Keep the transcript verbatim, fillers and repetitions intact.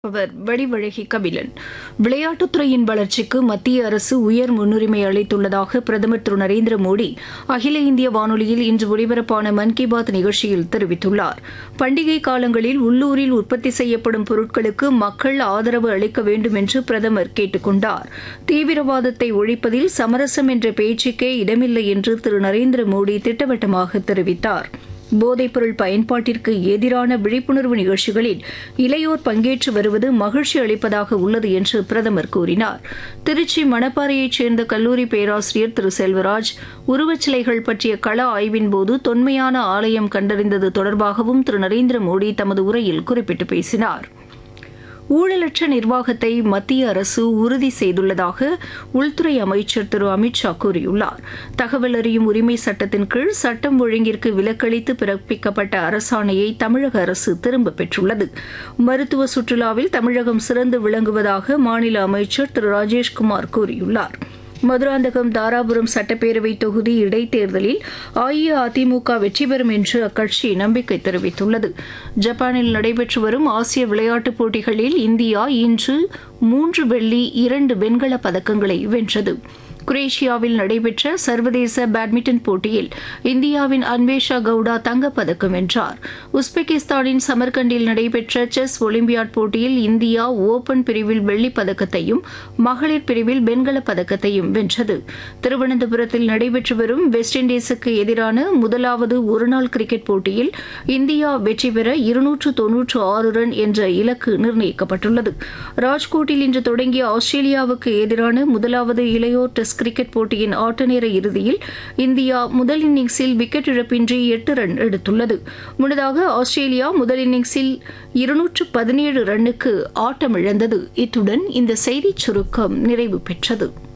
அவர் வடிவழகி கபிலன். விளையாட்டுத்துறையின் வளர்ச்சிக்கு மத்திய அரசு உயர் முன்னுரிமை அளித்துள்ளதாக பிரதமர் திரு நரேந்திர மோடி அகில இந்திய வானொலியில் இன்று ஒலிபரப்பான மன் கி பாத் நிகழ்ச்சியில் தெரிவித்துள்ளார். பண்டிகை காலங்களில் உள்ளூரில் உற்பத்தி செய்யப்படும் பொருட்களுக்கு மக்கள் ஆதரவு அளிக்க வேண்டும் என்று பிரதமர் கேட்டுக் கொண்டார். தீவிரவாதத்தை ஒழிப்பதில் சமரசம் என்ற பேச்சுக்கே இடமில்லை என்று திரு நரேந்திர மோடி திட்டவட்டமாக தெரிவித்தார். போதைப்பொருள் பயன்பாட்டிற்கு எதிரான விழிப்புணர்வு நிகழ்ச்சிகளில் இளையோர் பங்கேற்று வருவது மகிழ்ச்சி அளிப்பதாக உள்ளது என்று பிரதமர் கூறினார். திருச்சி மணப்பாறையைச் சேர்ந்த கல்லூரி பேராசிரியர் திரு செல்வராஜ் உருவச்சிலைகள் பற்றிய கள ஆய்வின்போது தொன்மையான ஆலயம் கண்டறிந்தது தொடர்பாகவும் திரு நரேந்திர மோடி தமது உரையில் குறிப்பிட்டு பேசினார். ஊழலற்ற நிர்வாகத்தை மத்திய அரசு உறுதி செய்துள்ளதாக உள்துறை அமைச்சர் திரு அமித் ஷா கூறியுள்ளார். தகவல் அறியும் உரிமை சட்டத்தின் கீழ் சட்டம் ஒழுங்கிற்கு விலக்களித்து பிறப்பிக்கப்பட்ட அரசாணையை தமிழக அரசு திரும்பப் பெற்றுள்ளது. மருத்துவ சுற்றுலாவில் தமிழகம் சிறந்து விளங்குவதாக மாநில அமைச்சர் திரு ராஜேஷ்குமார் கூறியுள்ளார். மதுராந்தகம் தாராபுரம் சட்டப்பேரவை தொகுதி இடைத்தேர்தலில் அஇஅதிமுக வெற்றி பெறும் என்று அக்கட்சி நம்பிக்கை தெரிவித்துள்ளது. ஜப்பானில் நடைபெற்று வரும் ஆசிய விளையாட்டுப் போட்டிகளில் இந்தியா இன்று மூன்று வெள்ளி இரண்டு வெண்கலப் பதக்கங்களை வென்றது. குரேஷியாவில் நடைபெற்ற சர்வதேச பேட்மிண்டன் போட்டியில் இந்தியாவின் அன்வேஷா கவுடா தங்கப்பதக்கம் வென்றார். உஸ்பெகிஸ்தானின் சமர்கண்டில் நடைபெற்ற செஸ் ஒலிம்பியாட் போட்டியில் இந்தியா ஓபன் பிரிவில் வெள்ளிப் பதக்கத்தையும் மகளிர் பிரிவில் வெண்கலப் பதக்கத்தையும் வென்றது. திருவனந்தபுரத்தில் நடைபெற்று வரும் வெஸ்ட் இண்டீஸுக்கு எதிரான முதலாவது ஒருநாள் கிரிக்கெட் போட்டியில் இந்தியா வெற்றி பெற இருநூற்று தொன்னூற்று ஆறு ரன் என்ற இலக்கு நிர்ணயிக்கப்பட்டுள்ளது. ராஜ்கோட்டில் இன்று தொடங்கிய ஆஸ்திரேலியாவுக்கு எதிரான முதலாவது இளையோர் டெஸ்ட் கிரிக்கெட் போட்டியின் ஆட்டநேர இறுதியில் இந்தியா முதல் இன்னிங்ஸில் விக்கெட் இழப்பின்றி எட்டு ரன் எடுத்துள்ளது. முன்னதாக ஆஸ்திரேலியா முதல் இன்னிங்ஸில் இருநூற்று பதினேழு ரன்னுக்கு ஆட்டமிழந்தது. இத்துடன் இந்த செய்திச் சுருக்கம் நிறைவு பெற்றது.